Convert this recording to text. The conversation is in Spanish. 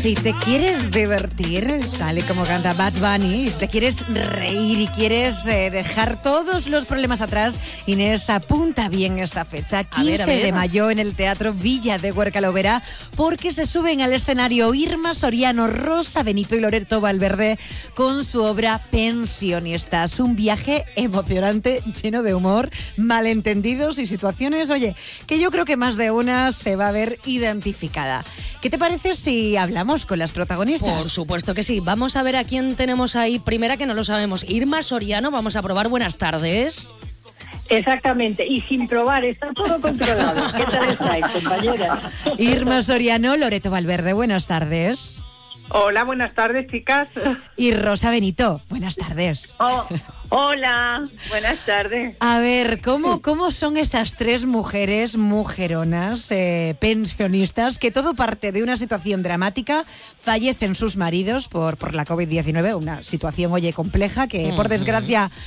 Si te quieres divertir, tal y como canta Bad Bunny, si te quieres reír y quieres dejar todos los problemas atrás, Inés, apunta bien esta fecha, 15 de mayo en el Teatro Villa de Huercalovera, porque se suben al escenario Irma Soriano, Rosa Benito y Loreto Valverde con su obra Pensionistas. Un viaje emocionante, lleno de humor, malentendidos y situaciones, oye, que yo creo que más de una se va a ver identificada. ¿Qué te parece si hablamos con las protagonistas? Por supuesto que sí. Vamos a ver a quién tenemos ahí. Primera, que no lo sabemos. Irma Soriano, vamos a probar. Buenas tardes. Exactamente, y sin probar, está todo controlado. ¿Qué tal estáis, compañeras? Irma Soriano, Loreto Valverde, buenas tardes. Hola, buenas tardes, chicas. Y Rosa Benito, buenas tardes. Hola, buenas tardes. A ver, ¿cómo son estas tres mujeres mujeronas, pensionistas, que todo parte de una situación dramática? Fallecen sus maridos por la COVID-19, una situación, oye, compleja, que por desgracia